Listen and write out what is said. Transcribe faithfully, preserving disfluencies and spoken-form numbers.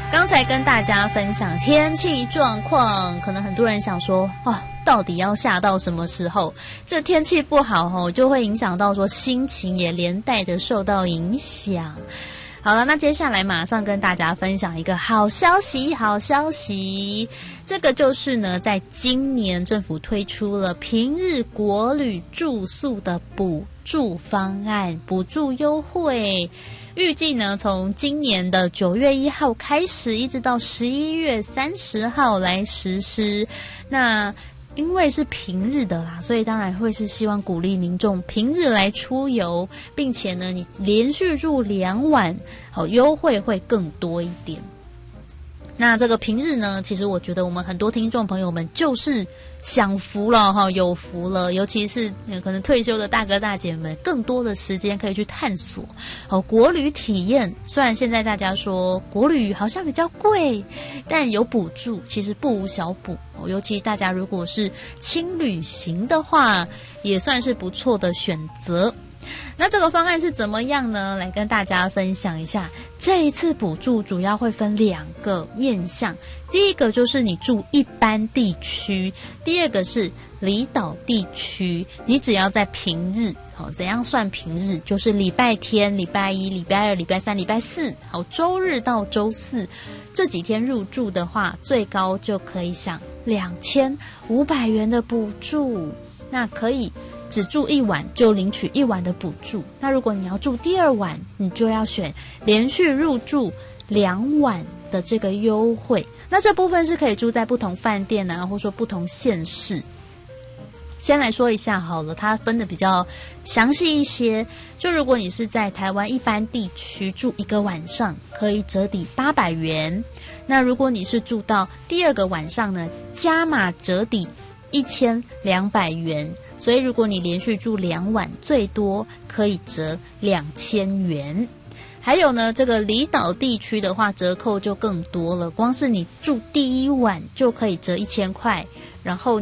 刚才跟大家分享天气状况，可能很多人想说，哦，到底要下到什么时候？这天气不好哦，就会影响到说心情也连带的受到影响。好了，那接下来马上跟大家分享一个好消息，好消息，这个就是呢，在今年政府推出了平日国旅住宿的补助方案，补助优惠。预计呢，从今年的九月一号开始，一直到十一月三十号来实施。那因为是平日的啦，所以当然会是希望鼓励民众平日来出游，并且呢，你连续住两晚，好优惠会更多一点。那这个平日呢，其实我觉得我们很多听众朋友们就是享福了哈，有福了，尤其是可能退休的大哥大姐们，更多的时间可以去探索哦国旅体验。虽然现在大家说国旅好像比较贵，但有补助，其实不无小补哦。尤其大家如果是轻旅行的话，也算是不错的选择。那这个方案是怎么样呢？来跟大家分享一下。这一次补助主要会分两个面向，第一个就是你住一般地区，第二个是离岛地区。你只要在平日，好，怎样算平日？就是礼拜天、礼拜一、礼拜二、礼拜三、礼拜四，好，周日到周四这几天入住的话，最高就可以享两千五百元的补助。那可以只住一晚就领取一晚的补助，那如果你要住第二晚，你就要选连续入住两晚的这个优惠。那这部分是可以住在不同饭店啊，或者说不同县市。先来说一下好了，它分的比较详细一些。就如果你是在台湾一般地区住一个晚上，可以折抵八百元。那如果你是住到第二个晚上呢，加码折抵一千两百元，所以如果你连续住两晚，最多可以折两千元。还有呢，这个离岛地区的话，折扣就更多了，光是你住第一晚就可以折一千块，然后